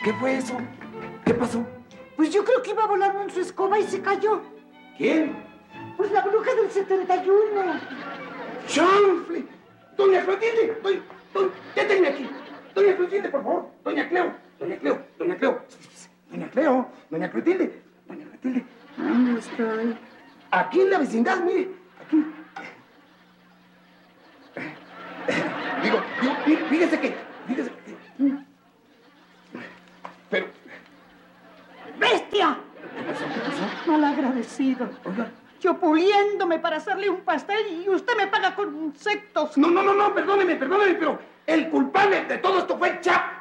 ¿Qué fue eso? ¿Qué pasó? Pues yo creo que iba volando en su escoba y se cayó. ¿Quién? Pues la bruja del 71. ¡Chanfle! ¡Doña Clotilde! ¡Détenme aquí! ¡Doña Clotilde, por favor! ¡Doña Cleo! ¡Doña Cleo! ¡Doña Cleo! ¡Doña Cleo! ¡Doña Clotilde! ¡Doña Clotilde! ¿Dónde estoy? Aquí en la vecindad, mire. Aquí. Digo, fíjese que... Pero... ¡Bestia! ¿Qué pasó? Malagradecido. Oiga. Yo puliéndome para hacerle un pastel y usted me paga con insectos. No, perdóneme, pero el culpable de todo esto fue el Chapo.